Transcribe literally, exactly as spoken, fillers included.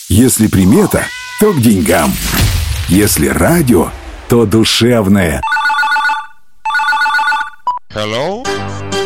Если примета, то к деньгам. Если радио, то душевное. Hello?